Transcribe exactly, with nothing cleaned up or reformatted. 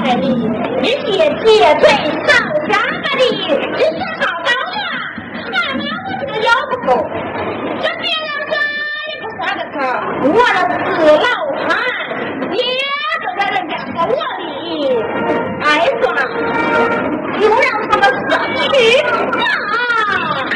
的你，你姐姐最上家的你，你是好高呀！哎呀，我这个腰不够，这别人说也不算得上，我的死老汉也都在人家说我的，哎算，又让他们死去。